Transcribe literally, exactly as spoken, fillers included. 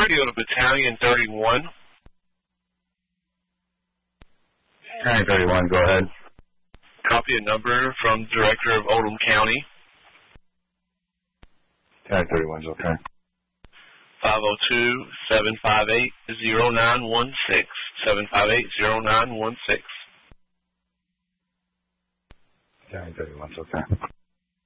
Radio to Battalion thirty-one. Battalion thirty-one, go ahead. Copy a number from Director of Oldham County. Battalion thirty-one's okay. five oh two, seven five eight, oh nine one six. seven five eight, oh nine one six. Battalion thirty-one's okay.